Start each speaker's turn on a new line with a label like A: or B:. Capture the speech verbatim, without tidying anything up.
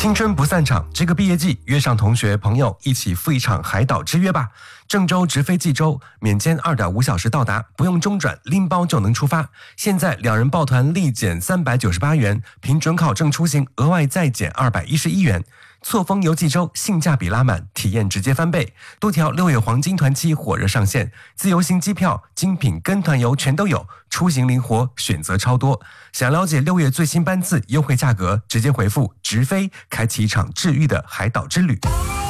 A: 青春不散场，这个毕业季约上同学朋友一起赴一场海岛之约吧。郑州直飞济州，免签 二点五小时到达，不用中转，拎包就能出发。现在两人抱团立减三百九十八元，凭准考证出行额外再减二百一十一元。错峰游济州，性价比拉满，体验直接翻倍。多条六月黄金团期火热上线，自由行机票、精品跟团游全都有，出行灵活，选择超多。想了解六月最新班次优惠价格，直接回复直飞，开启一场治愈的海岛之旅。